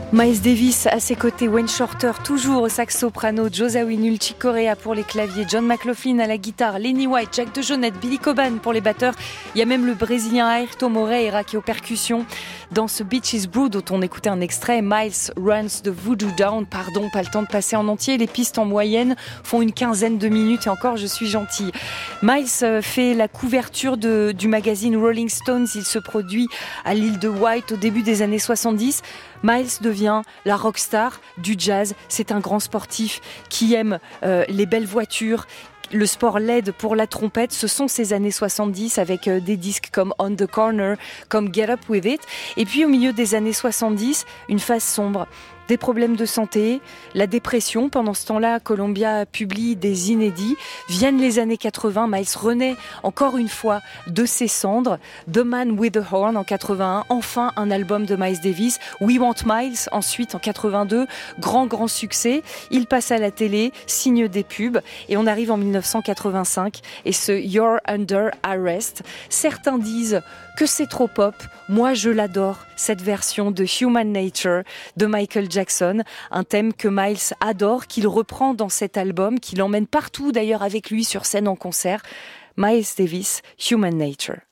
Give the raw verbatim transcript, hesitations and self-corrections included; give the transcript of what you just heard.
Miles Davis à ses côtés, Wayne Shorter toujours au sax-soprano, Joe Zawinul, Chick Corea pour les claviers, John McLaughlin à la guitare, Lenny White, Jack DeJohnette, Billy Coban pour les batteurs. Il y a même le Brésilien Ayrton Moreira qui est aux percussions. Dans ce Beaches Brew dont on écoutait un extrait, Miles runs the Voodoo Down, pardon, pas le temps de passer en entier. Les pistes en moyenne font une quinzaine de minutes et encore je suis gentille. Miles fait la couverture de, du magazine Rolling Stones. Il se produit à l'île de White au début des années soixante-dix. Miles devient la rockstar du jazz. C'est un grand sportif qui aime euh, les belles voitures. Le sport l'aide pour la trompette. Ce sont ces années soixante-dix avec euh, des disques comme On the Corner, comme Get Up With It. Et puis au milieu des années soixante-dix, une phase sombre. Des problèmes de santé, la dépression. Pendant ce temps-là, Columbia publie des inédits. Viennent les années quatre-vingts. Miles renaît encore une fois de ses cendres. The Man with the Horn en quatre-vingt-un. Enfin, un album de Miles Davis. We Want Miles ensuite en quatre-vingt-deux. Grand, grand succès. Il passe à la télé, signe des pubs. Et on arrive en dix-neuf cent quatre-vingt-cinq. Et ce You're Under Arrest. Certains disent que c'est trop pop. Moi, je l'adore. Cette version de Human Nature de Michael Jackson, un thème que Miles adore, qu'il reprend dans cet album, qu'il emmène partout d'ailleurs avec lui sur scène en concert. Miles Davis, Human Nature.